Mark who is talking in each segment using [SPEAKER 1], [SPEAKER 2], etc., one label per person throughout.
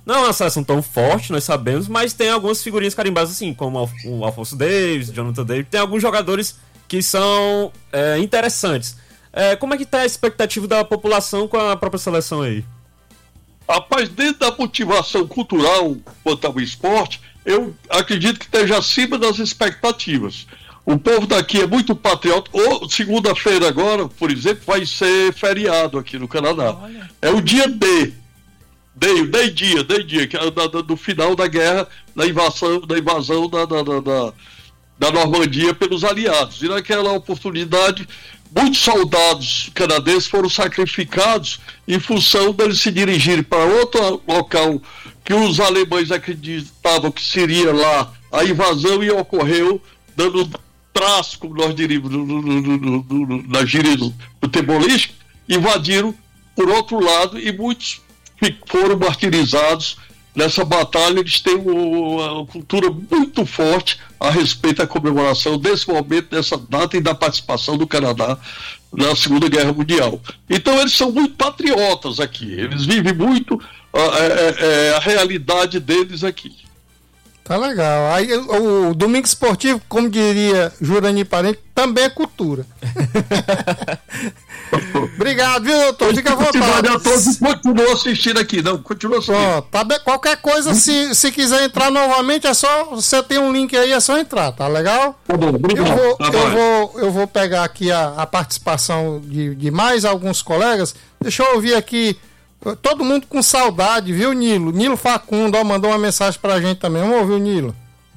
[SPEAKER 1] não é uma seleção tão forte, nós sabemos, mas tem algumas figurinhas carimbadas assim, como o Alphonso Davies, Jonathan David, tem alguns jogadores que são interessantes. Como é que tá a expectativa da população com a própria seleção aí?
[SPEAKER 2] Rapaz, dentro da motivação cultural quanto ao esporte, eu acredito que esteja acima das expectativas. O povo daqui é muito patriota. Segunda-feira agora, por exemplo, vai ser feriado aqui no Canadá. Olha. É o dia D-Day, que é do final da guerra, da invasão da Normandia pelos aliados. E naquela oportunidade, muitos soldados canadenses foram sacrificados em função deles se dirigirem para outro local que os alemães acreditavam que seria lá a invasão, e ocorreu dando traço, como nós diríamos na gíria futebolística, invadiram por outro lado e muitos foram martirizados nessa batalha. Eles têm uma cultura muito forte a respeito da comemoração desse momento, dessa data e da participação do Canadá na Segunda Guerra Mundial. Então eles são muito patriotas aqui, eles vivem muito a realidade deles aqui.
[SPEAKER 3] Tá legal. Aí o Domingo Esportivo, como diria Jurani Parente, também é cultura. Obrigado, viu, doutor? Fica à vontade.
[SPEAKER 2] Continua assistindo aqui, não? Continua assistindo.
[SPEAKER 3] Tá bem. Qualquer coisa, se quiser entrar novamente, é só. Você tem um link aí, é só entrar, tá legal?
[SPEAKER 2] Tá bom, obrigado.
[SPEAKER 3] Eu vou pegar aqui a participação de mais alguns colegas. Deixa eu ouvir aqui. Todo mundo com saudade, viu, Nilo? Nilo Facundo, mandou uma mensagem pra gente também. Vamos ouvir o Nilo.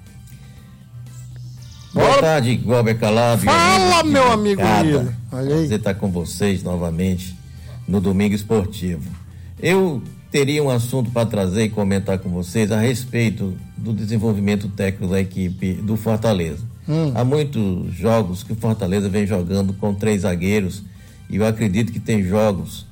[SPEAKER 4] Boa tarde, Glauber Calab.
[SPEAKER 3] Fala, meu amigo Nilo.
[SPEAKER 4] Prazer estar com vocês novamente no Domingo Esportivo. Eu teria um assunto para trazer e comentar com vocês a respeito do desenvolvimento técnico da equipe do Fortaleza. Há muitos jogos que o Fortaleza vem jogando com 3 zagueiros, e eu acredito que tem jogos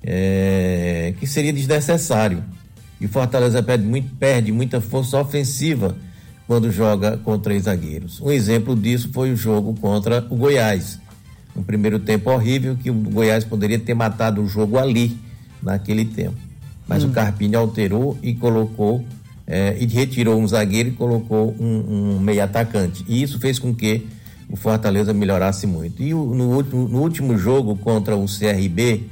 [SPEAKER 4] que seria desnecessário. E o Fortaleza perde muita força ofensiva quando joga com 3 zagueiros. Um exemplo disso foi o jogo contra o Goiás. Um primeiro tempo horrível, que o Goiás poderia ter matado o jogo ali, naquele tempo. Mas o Carpini alterou e colocou, e retirou um zagueiro e colocou um meio atacante. E isso fez com que o Fortaleza melhorasse muito. E no último jogo contra o CRB,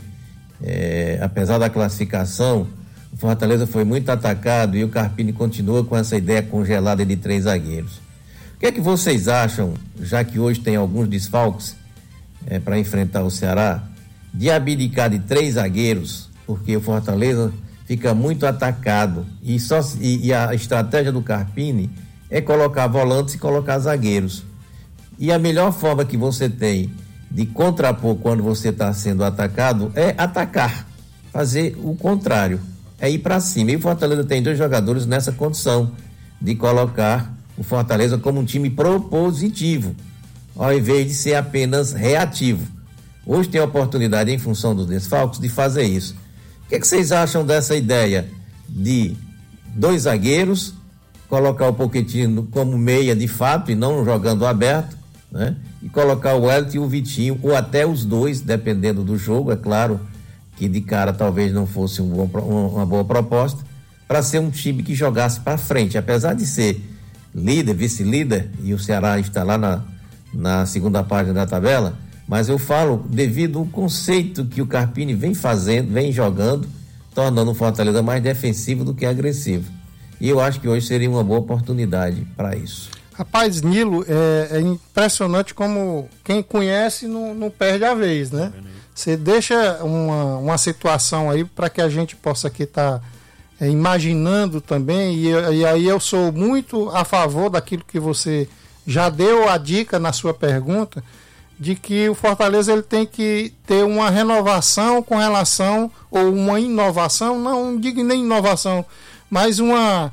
[SPEAKER 4] apesar da classificação, o Fortaleza foi muito atacado e o Carpini continua com essa ideia congelada de 3 zagueiros. O que é que vocês acham, já que hoje tem alguns desfalques para enfrentar o Ceará, de abdicar de 3 zagueiros, porque o Fortaleza fica muito atacado e a estratégia do Carpini é colocar volantes e colocar zagueiros. E a melhor forma que você tem de contrapor quando você está sendo atacado é atacar, fazer o contrário, é ir para cima. E o Fortaleza tem 2 jogadores nessa condição de colocar o Fortaleza como um time propositivo, ao invés de ser apenas reativo. Hoje tem a oportunidade, em função dos desfalques, de fazer isso. O que vocês acham dessa ideia de 2 zagueiros, colocar o Pochettino como meia de fato e não jogando aberto, né? E colocar o Wellington e o Vitinho, ou até os 2, dependendo do jogo, é claro que de cara talvez não fosse uma boa proposta, para ser um time que jogasse para frente, apesar de ser líder, vice-líder, e o Ceará está lá na segunda página da tabela, mas eu falo devido ao conceito que o Carpini vem jogando, tornando o Fortaleza mais defensivo do que agressivo. E eu acho que hoje seria uma boa oportunidade para isso.
[SPEAKER 3] Rapaz, Nilo, é impressionante como quem conhece não perde a vez, né? Você deixa uma situação aí para que a gente possa aqui estar imaginando também, e aí eu sou muito a favor daquilo que você já deu a dica na sua pergunta, de que o Fortaleza ele tem que ter uma renovação com relação, ou uma inovação, não digo nem inovação, mas uma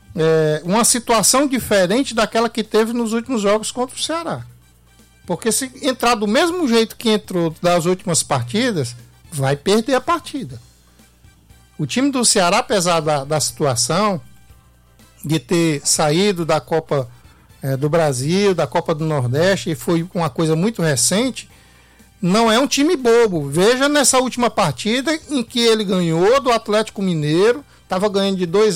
[SPEAKER 3] situação diferente daquela que teve nos últimos jogos contra o Ceará. Porque se entrar do mesmo jeito que entrou das últimas partidas, vai perder a partida. O time do Ceará, apesar da situação de ter saído da Copa do Brasil, da Copa do Nordeste, e foi uma coisa muito recente, não é um time bobo. Veja nessa última partida em que ele ganhou do Atlético Mineiro, estava ganhando de 2